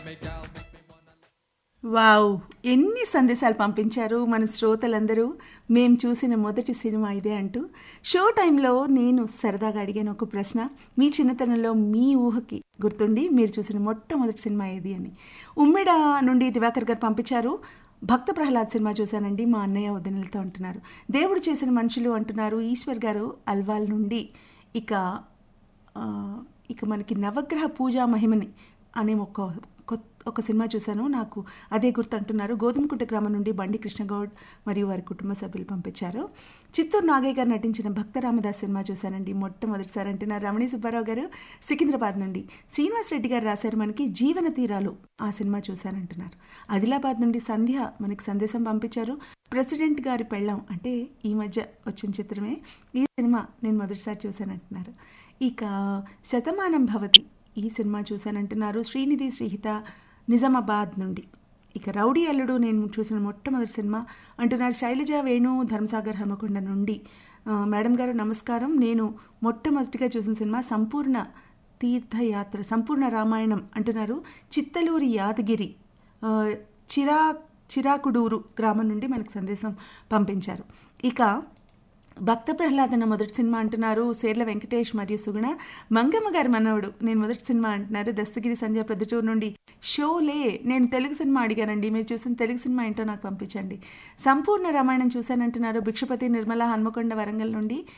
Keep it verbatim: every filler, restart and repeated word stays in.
Wow! ఎన్ని సందేశాలు పంపించారు మన శ్రోతలందరూ. మేము చూసిన మొదటి సినిమా ఇదే అంటూ. షో టైంలో నేను సరదాగా అడిగాను ఒక ప్రశ్న. మీ చిన్నతనంలో మీ ఊహకి గుర్తుండి మీరు చూసిన మొట్టమొదటి సినిమా ఏది అని. ఉమ్మెడ నుండి దివాకర్ గారు పంపించారు. భక్త ప్రహ్లాద్ సినిమా చూశానండి మా అన్నయ్య వదినలతో అంటున్నారు. దేవుడు చేసిన మనుషులు అంటున్నారు ఈశ్వర్ గారు అల్వాల్ నుండి. ఇక ఆ, ఇక మనకి నవగ్రహ పూజా మహిమని అనే ఒక కొత్త ఒక సినిమా చూశాను, నాకు అదే గుర్తు అంటున్నారు. గోధుమకుంట గ్రామం నుండి బండి కృష్ణగౌడ్ మరియు వారి కుటుంబ సభ్యులు పంపించారు. చిత్తూరు నాగయ్య గారు నటించిన భక్త రామదాస్ సినిమా చూశానండి మొట్టమొదటిసారి అంటున్నారు రమణి సుబ్బారావు గారు సికింద్రాబాద్ నుండి. శ్రీనివాస్ రెడ్డి గారు రాశారు మనకి జీవన తీరాలు ఆ సినిమా చూశానంటున్నారు. ఆదిలాబాద్ నుండి సంధ్య మనకి సందేశం పంపించారు. ప్రెసిడెంట్ గారి పెళ్ళాం అంటే ఈ మధ్య వచ్చిన చిత్రమే, ఈ సినిమా నేను మొదటిసారి చూశానంటున్నారు. ఇక శతమానం భవతి ఈ సినిమా చూశానంటున్నారు శ్రీనిధి శ్రీహిత నిజామాబాద్ నుండి. ఇక రౌడీ అల్లుడు నేను చూసిన మొట్టమొదటి సినిమా అంటున్నారు శైలజ వేణు ధర్మసాగర్ హనుమకొండ నుండి. ఆ, మేడం గారు నమస్కారం. నేను మొట్టమొదటిగా చూసిన సినిమా సంపూర్ణ తీర్థయాత్ర సంపూర్ణ రామాయణం అంటున్నారు చిత్తలూరి యాదగిరి ఆ, చిరా చిరాకుడూరు గ్రామం నుండి మనకు సందేశం పంపించారు. ఇక భక్త ప్రహ్లాదన మొదటి సినిమా అంటున్నారు సేర్ల వెంకటేష్ మరియు సుగుణ. మంగమ్మ గారి మనవడు నేను మొదటి సినిమా అంటున్నారు దస్తగిరి సంధ్య ప్రొద్దుటూరు నుండి. షోలే నేను తెలుగు సినిమా అడిగానండి, మీరు చూసిన తెలుగు సినిమా ఏంటో నాకు పంపించండి. సంపూర్ణ రామాయణం చూశానంటున్నారు భిక్షపతి నిర్మల హన్మకొండ వరంగల్ నుండి.